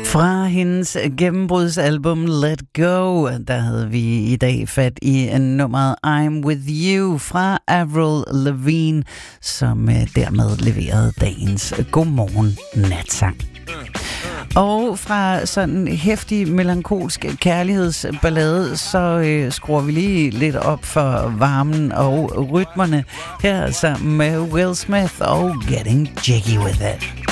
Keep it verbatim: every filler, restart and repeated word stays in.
Fra hendes gennembrudsalbum Let Go, der havde vi i dag fat i nummeret I'm With You fra Avril Lavigne, som dermed leverede dagens Godmorgen Natsang. Og fra sådan heftig melankolsk kærlighedsballade, så øh, skruer vi lige lidt op for varmen og rytmerne her sammen med Will Smith og Getting Jiggy With It.